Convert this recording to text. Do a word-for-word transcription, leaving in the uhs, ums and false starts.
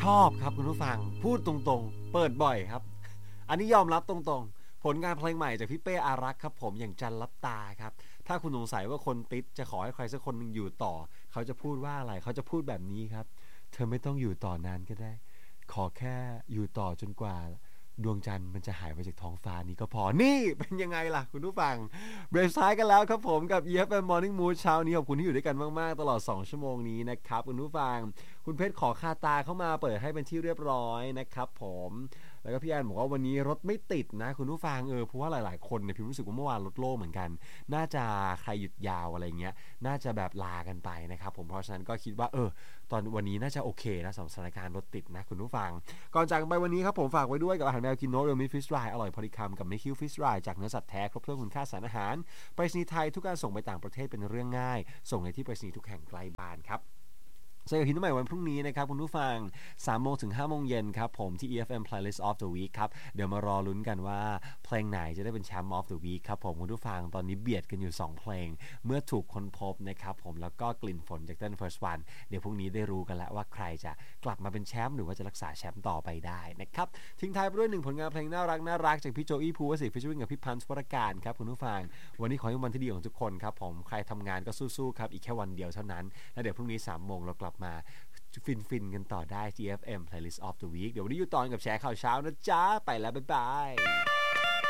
ชอบครับคุณผู้ฟังพูดตรงๆเปิดบ่อยครับอันนี้ยอมรับตรงๆผลงานเพลงใหม่จากพี่เป้อารักษ์ครับผมอย่างจันลับตาครับถ้าคุณสงสัยว่าคนติดจะขอให้ใครสักคนนึงอยู่ต่อเขาจะพูดว่าอะไรเขาจะพูดแบบนี้ครับเธอไม่ต้องอยู่ต่อนานก็ได้ขอแค่อยู่ต่อจนกว่าดวงจันทร์มันจะหายไปจากท้องฟ้านี้ก็พอนี่เป็นยังไงล่ะคุณผู้ฟังเบรกท้ายกันแล้วครับผมกับ อี เอฟ เอ็ม Morning Mood เช้านี้ขอบคุณที่อยู่ด้วยกันมากๆตลอดสองชั่วโมงนี้นะครับคุณผู้ฟังคุณเพชรขอคาตาเข้ามาเปิดให้เป็นที่เรียบร้อยนะครับผมแล้วก็พี่แอนบอกว่าวันนี้รถไม่ติดนะคุณผู้ฟังเออเพราะว่าหลายๆคนเนี่ยพี่รู้สึกว่าเมื่อวานรถโล่งเหมือนกันน่าจะใครหยุดยาวอะไรเงี้ยน่าจะแบบลากันไปนะครับผมเพราะฉะนั้นก็คิดว่าเออตอนวันนี้น่าจะโอเคนะสำหรับสถานการณ์รถติดนะคุณผู้ฟังก่อนจากไปวันนี้ครับผมฝากไว้ด้วยกับอาหารแมวกินโนเรลมิฟิชไรอร่อยพอดีคำกับมิคิวฟิชไรจากเนื้อสัตว์แท้ครบถ้วนคุณค่าสารอาหารไปรษณีย์ไทยทุกการส่งไปต่างประเทศเป็นเรื่องง่ายส่งในที่ไปรษณีย์ทุกแห่งใกล้บ้านครับเจอกันที่ใหม่วันพรุ่งนี้นะครับคุณผู้ฟัง สามโมงถึงห้าโมงเย็นครับผมที่ อี เอฟ เอ็ม Playlist of the Week ครับเดี๋ยวมารอลุ้นกันว่าเพลงไหนจะได้เป็นแชมป์ of the Week ครับผมคุณผู้ฟังตอนนี้เบียดกันอยู่สองเพลงเมื่อถูกค้นพบนะครับผมแล้วก็กลิ่นฝนจากเต้น First One เดี๋ยวพรุ่งนี้ได้รู้กันแล้วว่าใครจะกลับมาเป็นแชมป์หรือว่าจะรักษาแชมป์ต่อไปได้นะครับทิ้งท้ายไปด้วยหนึ่งผลงานเพลงน่ารักน่ารักจากพี่โจอี้ภูวสิทธิ์ฟิชเชอร์กับพี่พันธ์วรการครับคุณผู้ฟังวันนี้ขอให้วันที่ดีของทุกคนครับผมใครทำงานก็สู้ๆครับอีกแค่วันเดียวเท่านั้นแล้วเดี๋ยวพรุ่งนี้สามโมงเรากลับมาฟินๆกันต่อได้ ที เอฟ เอ็ม Playlist of the Week เดี๋ยววันนี้อยู่ตอนกับแชร์ข่าวเช้านะจ๊ะไปแล้วบ๊ายบาย